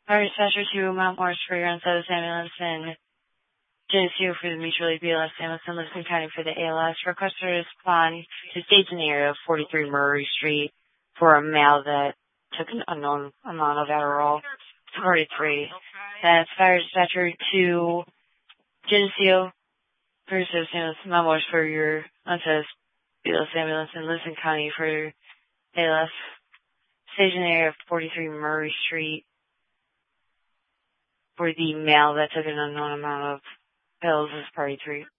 Fire dispatcher to Mount Morris for your unsettled ambulance and Geneseo for the mutually BLS ambulance in Lisbon County for the ALS. Request to respond to staging area of 43 Murray Street for a male that took an unknown amount of Adderall. 43. That's fire dispatcher to Geneseo for your ambulance, Mount Morris for your unsettled BLS ambulance in Lisbon County for ALS. Staging area of 43 Murray Street for the male that took an unknown amount of pills is party 3.